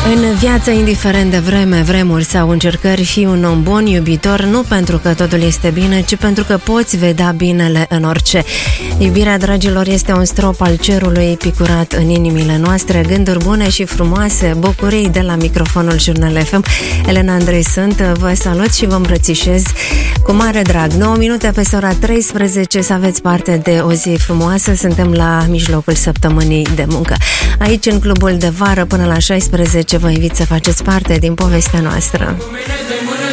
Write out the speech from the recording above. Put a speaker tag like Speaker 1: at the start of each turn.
Speaker 1: În viață, indiferent de vreme, vremuri sau încercări, fii un om bun, iubitor, nu pentru că totul este bine, ci pentru că poți vedea binele în orice. Iubirea, dragilor, este un strop al cerului picurat în inimile noastre, gânduri bune și frumoase, bucurii. De la microfonul Jurnal FM, Elena Andrei sunt, vă salut și vă îmbrățișez cu mare drag. 9 minute peste ora 13, să aveți parte de o zi frumoasă. Suntem la mijlocul săptămânii de muncă. Aici, în clubul de vară, până la 16, vă invit să faceți parte din povestea noastră.